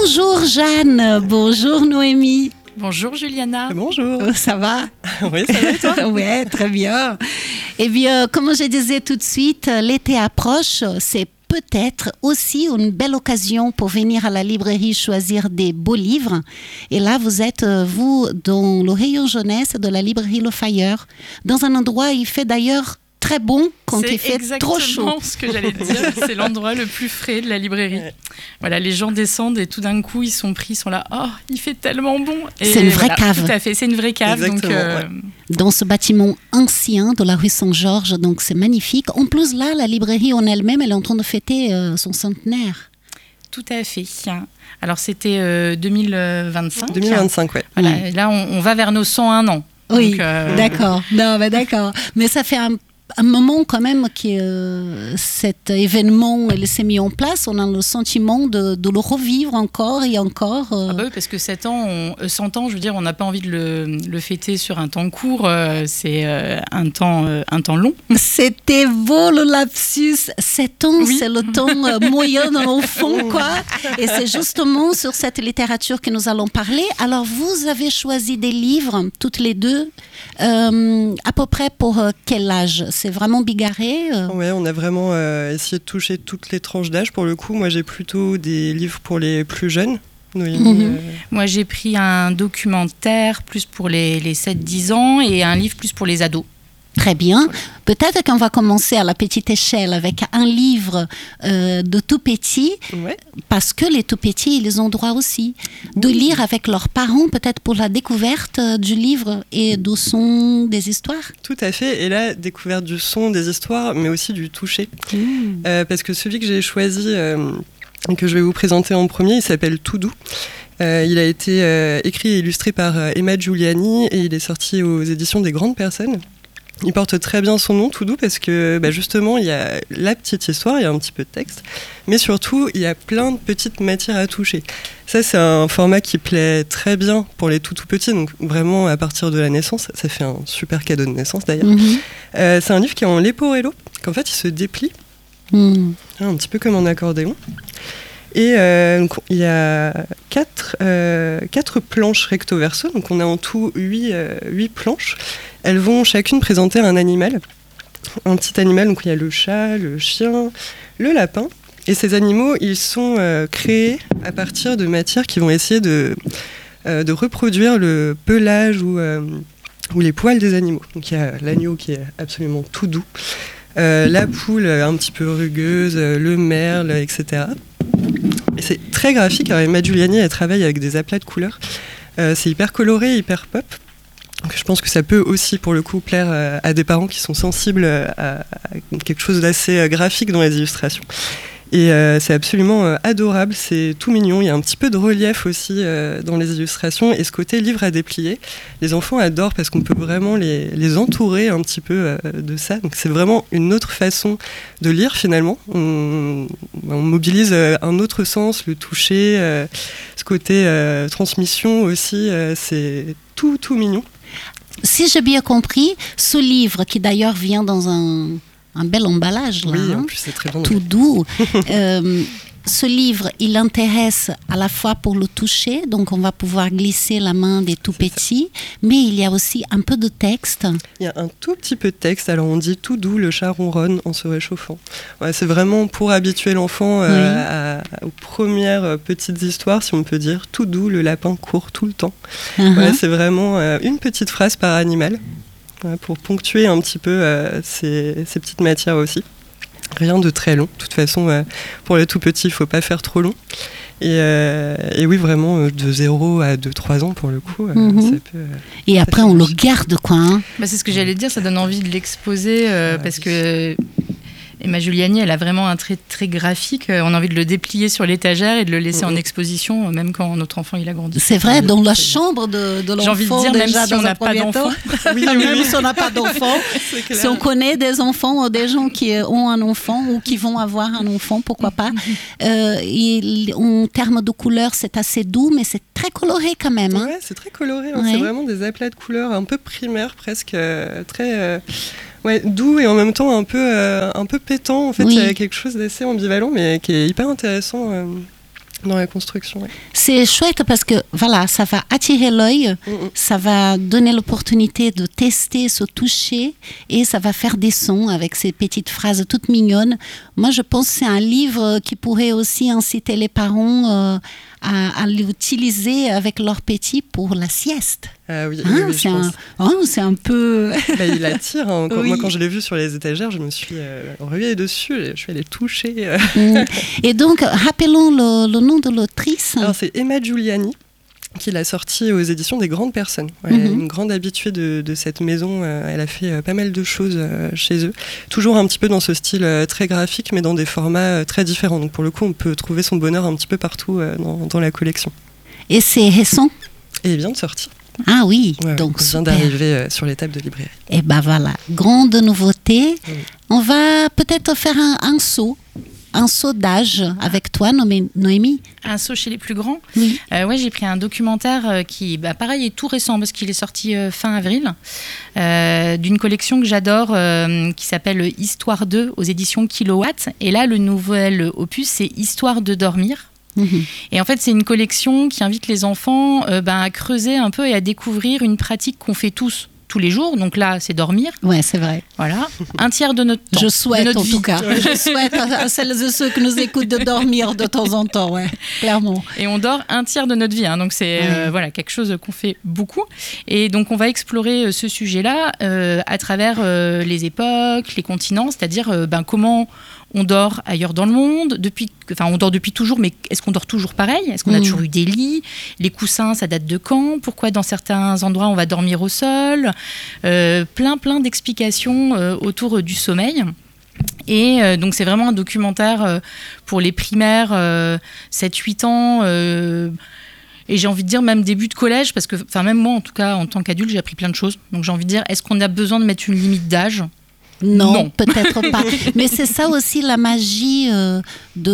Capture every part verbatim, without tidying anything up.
Bonjour Jeanne, bonjour Noémie. Bonjour Juliana. Bonjour. Ça va? Oui, ça va et toi? Oui, très bien. Eh bien, comme je disais tout de suite, l'été approche, c'est peut-être aussi une belle occasion pour venir à la librairie choisir des beaux livres. Et là, vous êtes, vous, dans le rayon jeunesse de la librairie Le Fayeur, dans un endroit, il fait d'ailleurs très bon quand c'est il fait trop chaud. C'est exactement ce que j'allais dire. C'est l'endroit le plus frais de la librairie. Ouais. Voilà, les gens descendent et tout d'un coup, ils sont pris, ils sont là. Oh, il fait tellement bon. Et c'est une vraie voilà, cave. Tout à fait, c'est une vraie cave. Exactement, donc, euh... ouais. Dans ce bâtiment ancien de la rue Saint-Georges, donc c'est magnifique. En plus, là, la librairie en elle-même, elle est en train de fêter euh, son centenaire. Tout à fait. Alors, c'était euh, deux mille vingt-cinq. deux mille vingt-cinq, ouais. Voilà, ouais. là, on, on va vers nos cent un ans. Oui, donc, euh... d'accord. Non, mais d'accord. Mais ça fait un un moment quand même que euh, cet événement il s'est mis en place, on a le sentiment de, de le revivre encore et encore. Euh... Ah bah oui, parce que sept ans, on, euh, cent ans, je veux dire, on n'a pas envie de le, le fêter sur un temps court, euh, c'est euh, un, temps, euh, un temps long. C'était beau le lapsus, sept ans, oui. C'est le temps euh, moyen de l'enfant, quoi. Et c'est justement sur cette littérature que nous allons parler. Alors, vous avez choisi des livres, toutes les deux, euh, à peu près pour euh, quel âge ? C'est vraiment bigarré euh... Oui, on a vraiment euh, essayé de toucher toutes les tranches d'âge. Pour le coup, moi, j'ai plutôt des livres pour les plus jeunes. Noémie, mmh. euh... Moi, j'ai pris un documentaire plus pour les, les sept dix ans et un livre plus pour les ados. Très bien. Peut-être qu'on va commencer à la petite échelle avec un livre euh, de tout petit, ouais. Parce que les tout petits, ils ont droit aussi de oui. lire avec leurs parents, peut-être pour la découverte du livre et du son des histoires. Tout à fait. Et là, découverte du son des histoires, mais aussi du toucher. Mmh. Euh, parce que celui que j'ai choisi, euh, que je vais vous présenter en premier, il s'appelle Tout doux. Euh, il a été euh, écrit et illustré par euh, Emma Giuliani et il est sorti aux éditions des Grandes Personnes. Il porte très bien son nom, Tout doux, parce que bah, justement, il y a la petite histoire, il y a un petit peu de texte, mais surtout, il y a plein de petites matières à toucher. Ça, c'est un format qui plaît très bien pour les tout tout petits, donc vraiment à partir de la naissance, ça fait un super cadeau de naissance d'ailleurs. Mm-hmm. Euh, c'est un livre qui est en Leporello, qu'en fait, il se déplie, mm. un petit peu comme un accordéon. Et euh, donc, il y a quatre, euh, quatre planches recto-verso, donc on a en tout huit, euh, huit planches. Elles vont chacune présenter un animal, un petit animal, donc il y a le chat, le chien, le lapin. Et ces animaux, ils sont euh, créés à partir de matières qui vont essayer de, euh, de reproduire le pelage ou, euh, ou les poils des animaux. Donc il y a l'agneau qui est absolument tout doux, euh, la poule un petit peu rugueuse, le merle, et cetera. Et c'est très graphique. Alors, Emma Giuliani, elle travaille avec des aplats de couleurs. Euh, c'est hyper coloré, hyper pop. Donc, je pense que ça peut aussi, pour le coup, plaire euh, à des parents qui sont sensibles à, à quelque chose d'assez euh, graphique dans les illustrations. Et euh, c'est absolument euh, adorable, c'est tout mignon. Il y a un petit peu de relief aussi euh, dans les illustrations. Et ce côté livre à déplier, les enfants adorent parce qu'on peut vraiment les, les entourer un petit peu euh, de ça. Donc c'est vraiment une autre façon de lire finalement. On, on mobilise euh, un autre sens, le toucher, euh, ce côté euh, transmission aussi. Euh, c'est tout, tout mignon. Si j'ai bien compris, ce livre qui d'ailleurs vient dans un... un bel emballage, là, oui, hein, en plus, c'est très bon, tout doux. euh, ce livre, il intéresse à la fois pour le toucher, donc on va pouvoir glisser la main des tout c'est petits, ça. Mais il y a aussi un peu de texte. Il y a un tout petit peu de texte, alors on dit tout doux, le chat ronronne en se réchauffant. Ouais, c'est vraiment pour habituer l'enfant euh, oui. à, à, aux premières petites histoires, si on peut dire. Tout doux, le lapin court tout le temps. Uh-huh. Ouais, c'est vraiment euh, une petite phrase par animal. Pour ponctuer un petit peu euh, ces, ces petites matières aussi. Rien de très long. De toute façon, euh, pour les tout petits, il ne faut pas faire trop long. Et, euh, et oui, vraiment, euh, de zéro à deux trois ans, pour le coup, euh, mm-hmm. ça peut... Euh, et ça après, on le garde, quoi. Hein. Bah, c'est ce que j'allais dire, ça donne envie de l'exposer, euh, ah, parce oui. que... Emma Giuliani, elle a vraiment un trait très graphique. On a envie de le déplier sur l'étagère et de le laisser mmh. en exposition, même quand notre enfant il a grandi. C'est vrai, dans la chambre de, de l'enfant. J'ai envie de dire, déjà, même si on n'a pas d'enfant. oui, oui, même si on n'a pas d'enfant. Si on connaît des enfants, des gens qui ont un enfant ou qui vont avoir un enfant, pourquoi pas. Euh, et, en termes de couleurs, c'est assez doux, mais c'est très coloré quand même. Hein. Ouais, c'est très coloré. Hein. Ouais. C'est vraiment des aplats de couleurs un peu primaires, presque euh, très... Euh... Ouais, doux et en même temps un peu, euh, un peu pétant. En fait, oui. Il y a quelque chose d'assez ambivalent, mais qui est hyper intéressant euh, dans la construction. Ouais. C'est chouette parce que voilà, ça va attirer l'œil, mmh. ça va donner l'opportunité de tester, se toucher et ça va faire des sons avec ces petites phrases toutes mignonnes. Moi, je pense que c'est un livre qui pourrait aussi inciter les parents euh, à, à l'utiliser avec leurs petits pour la sieste. Ah oui, hein, oui, oui c'est, je un, pense. oh, c'est un peu... bah, il attire. Hein. Quand, oui. Moi, quand je l'ai vu sur les étagères, je me suis euh, ruée dessus. Je suis allée toucher. Euh. Mmh. Et donc, rappelons le, le nom de l'autrice. Alors, c'est Emma Giuliani, qui l'a sortie aux éditions des Grandes Personnes. Elle est mm-hmm. une grande habituée de, de cette maison. Elle a fait pas mal de choses chez eux. Toujours un petit peu dans ce style très graphique, mais dans des formats très différents. Donc pour le coup, on peut trouver son bonheur un petit peu partout dans, dans la collection. Et c'est récent ? Et il vient de sortir. Ah oui, ouais, donc il vient super. d'arriver sur les tables de librairie. Et ben voilà, grande nouveauté. Oui. On va peut-être faire un, un saut. Un saut d'âge avec toi, Noémie. Un saut chez les plus grands. Oui. Euh, ouais, j'ai pris un documentaire euh, qui, bah, pareil, est tout récent parce qu'il est sorti euh, fin avril, euh, d'une collection que j'adore euh, qui s'appelle Histoire deux aux éditions Kilowatt. Et là, le nouvel opus, c'est Histoire de dormir. Mmh. Et en fait, c'est une collection qui invite les enfants euh, bah, à creuser un peu et à découvrir une pratique qu'on fait tous. tous les jours, donc là c'est dormir. Ouais, c'est vrai. Voilà, un tiers de notre temps. Je souhaite de notre en vie. tout cas. Je souhaite à celles et ceux qui nous écoutent de dormir de temps en temps, ouais, clairement. Et on dort un tiers de notre vie, hein, donc c'est ouais. euh, voilà quelque chose qu'on fait beaucoup. Et donc on va explorer euh, ce sujet-là euh, à travers euh, les époques, les continents, c'est-à-dire euh, ben comment on dort ailleurs dans le monde, depuis, enfin on dort depuis toujours, mais est-ce qu'on dort toujours pareil ? Est-ce qu'on mmh. a toujours eu des lits ? Les coussins, ça date de quand ? Pourquoi dans certains endroits on va dormir au sol ? euh, Plein, plein d'explications euh, autour du sommeil. Et euh, donc c'est vraiment un documentaire euh, pour les primaires, euh, sept huit ans. Euh, Et j'ai envie de dire même début de collège, parce que enfin même moi en tout cas en tant qu'adulte j'ai appris plein de choses. Donc j'ai envie de dire, est-ce qu'on a besoin de mettre une limite d'âge ? Non, non, peut-être pas. Mais c'est ça aussi la magie euh,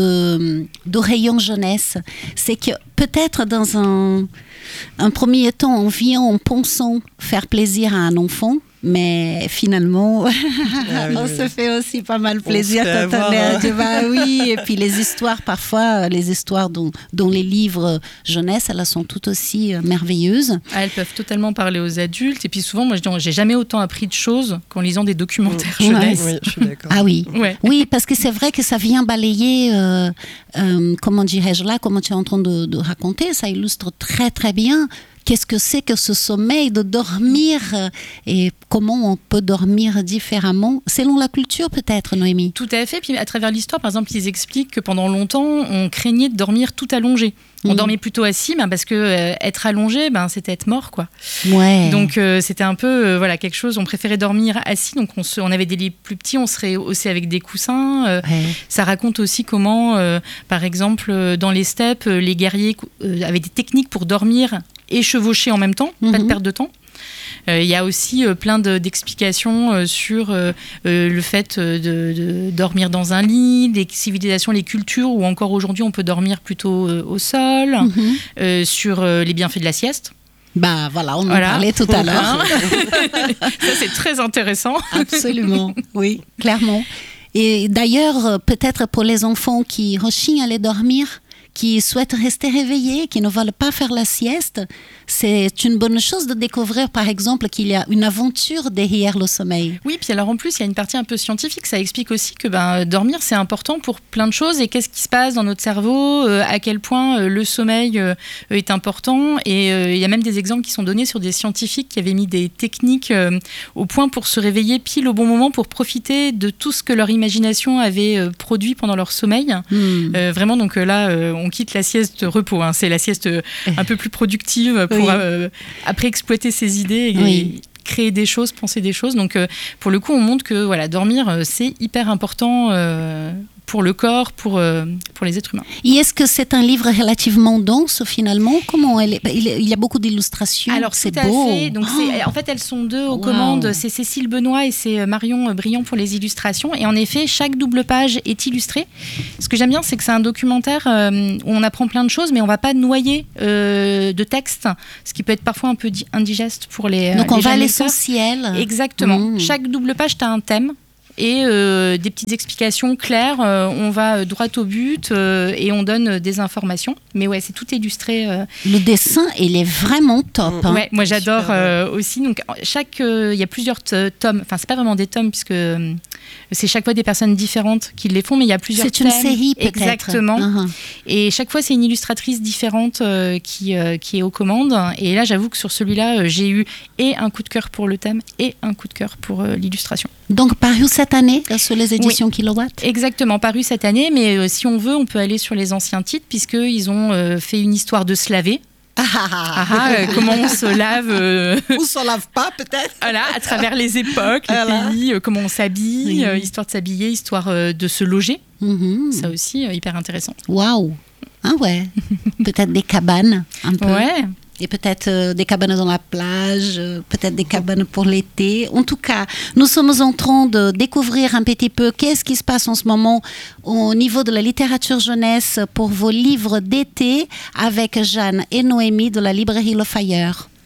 de, de Rayon Jeunesse. C'est que peut-être dans un, un premier temps, on vient en pensant faire plaisir à un enfant, mais finalement, ah oui, on oui. se fait aussi pas mal plaisir quand on est à bah oui. Et puis les histoires, parfois, les histoires dont, dont les livres jeunesse, elles sont tout aussi merveilleuses. Ah, elles peuvent totalement parler aux adultes. Et puis souvent, moi, je dis, j'ai jamais autant appris de choses qu'en lisant des documentaires ouais. jeunesse. Oui, je suis d'accord. Ah oui, ouais. oui, parce que c'est vrai que ça vient balayer, euh, euh, comment dirais-je là, comment tu es en train de, de raconter, ça illustre très très bien. Qu'est-ce que c'est que ce sommeil de dormir et comment on peut dormir différemment selon la culture peut-être, Noémie ? Tout à fait. Puis à travers l'histoire, par exemple, ils expliquent que pendant longtemps, on craignait de dormir tout allongé. On mmh. dormait plutôt assis, ben parce que euh, être allongé, ben c'était être mort, quoi. Ouais. Donc euh, c'était un peu, euh, voilà, quelque chose. On préférait dormir assis, donc on, se, on avait des lits plus petits, on se rehaussait avec des coussins. Euh, ouais. Ça raconte aussi comment, euh, par exemple, dans les steppes, les guerriers euh, avaient des techniques pour dormir et chevaucher en même temps, mmh. pas de perte de temps. Il euh, y a aussi euh, plein de, d'explications euh, sur euh, euh, le fait de, de dormir dans un lit, les civilisations, les cultures, où encore aujourd'hui on peut dormir plutôt euh, au sol, mm-hmm. euh, sur euh, les bienfaits de la sieste. Bah voilà, on en voilà. parlait tout à l'heure. Ça c'est très intéressant. Absolument, oui, clairement. Et d'ailleurs, peut-être pour les enfants qui rechignent à aller dormir, qui souhaitent rester réveillés, qui ne veulent pas faire la sieste, c'est une bonne chose de découvrir, par exemple, qu'il y a une aventure derrière le sommeil. Oui, puis alors en plus, il y a une partie un peu scientifique. Ça explique aussi que ben, dormir, c'est important pour plein de choses. Et qu'est-ce qui se passe dans notre cerveau, euh, à quel point euh, le sommeil euh, est important. Et euh, il y a même des exemples qui sont donnés sur des scientifiques qui avaient mis des techniques euh, au point pour se réveiller pile au bon moment, pour profiter de tout ce que leur imagination avait euh, produit pendant leur sommeil. Mmh. Euh, vraiment, donc euh, là, euh, on quitte la sieste repos. Hein. C'est la sieste euh, un peu plus productive pour oui. euh, après exploiter ses idées et, oui. créer des choses, penser des choses. Donc, euh, pour le coup, on montre que voilà, dormir, euh, c'est hyper important euh, pour le corps, pour, euh, pour les êtres humains. Et est-ce que c'est un livre relativement dense, finalement ? Comment elle est... Il y a beaucoup d'illustrations. Alors, c'est tout à beau. fait. Donc, oh. c'est... En fait, elles sont deux aux wow. commandes. C'est Cécile Benoît et c'est Marion Briand pour les illustrations. Et en effet, chaque double page est illustrée. Ce que j'aime bien, c'est que c'est un documentaire euh, où on apprend plein de choses, mais on ne va pas noyer euh, de texte, ce qui peut être parfois un peu indigeste pour les Donc, les on va à lecteurs. l'essentiel. Exactement. Mmh. Chaque double page, tu as un thème. et euh, des petites explications claires. Euh, on va droit au but euh, et on donne des informations. Mais ouais, c'est tout illustré. Euh. Le dessin, il est vraiment top. Hein. Ouais, moi j'adore euh, aussi. Donc chaque, il euh, y a plusieurs t- tomes. Enfin, c'est pas vraiment des tomes puisque euh, c'est chaque fois des personnes différentes qui les font, mais il y a plusieurs. C'est thèmes. une série peut-être. Exactement. Uh-huh. Et chaque fois, c'est une illustratrice différente euh, qui euh, qui est aux commandes. Et là, j'avoue que sur celui-là, euh, j'ai eu et un coup de cœur pour le thème et un coup de cœur pour euh, l'illustration. Donc paru cette année sur les éditions oui. Kilowatt. Exactement, paru cette année, mais euh, si on veut, on peut aller sur les anciens titres puisqu'ils ont euh, fait une histoire de se laver. Ah, ah, ah. Ah, euh, comment on se lave euh... Ou s'en lave pas peut-être. Voilà, à travers les époques, les voilà. pays, euh, comment on s'habille, oui. euh, histoire de s'habiller, histoire euh, de se loger. Mm-hmm. Ça aussi, euh, hyper intéressant. Waouh. Ah ouais. Peut-être des cabanes un peu. Ouais. Et peut-être euh, des cabanes dans la plage, euh, peut-être des cabanes pour l'été. En tout cas, nous sommes en train de découvrir un petit peu qu'est-ce qui se passe en ce moment au niveau de la littérature jeunesse pour vos livres d'été avec Jeanne et Noémie de la librairie Le Fayeur.